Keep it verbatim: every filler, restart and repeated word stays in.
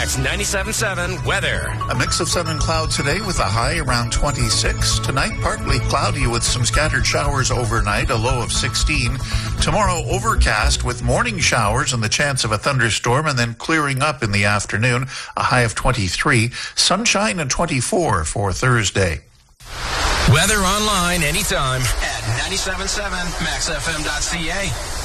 That's ninety-seven point seven weather. A mix of sun and clouds today with a high around twenty-six. Tonight, partly cloudy with some scattered showers overnight, a low of sixteen. Tomorrow, overcast with morning showers and the chance of a thunderstorm, and then clearing up in the afternoon, a high of twenty-three. Sunshine and twenty-four for Thursday. Weather online anytime at ninety-seven point seven max f m dot c a.